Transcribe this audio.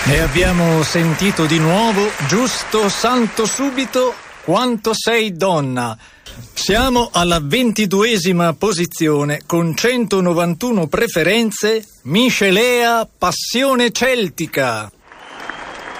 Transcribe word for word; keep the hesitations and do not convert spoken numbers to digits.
E abbiamo sentito di nuovo Giusto Santo Subito, Quanto sei donna. Siamo alla ventiduesima posizione con centonovantuno preferenze, Miscelea Passione Celtica.